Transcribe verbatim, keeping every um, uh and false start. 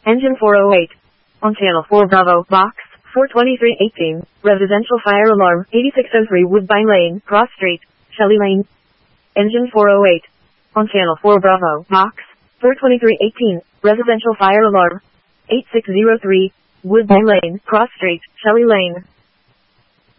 Engine four oh eight. On channel four Bravo, box four twenty-three eighteen, residential fire alarm, eighty-six oh three Woodbine Lane, Cross Street, Shelley Lane. Engine four oh eight. On channel four Bravo, box four twenty-three eighteen, residential fire alarm, eighty-six oh three, Woodbine Lane, Cross Street, Shelley Lane.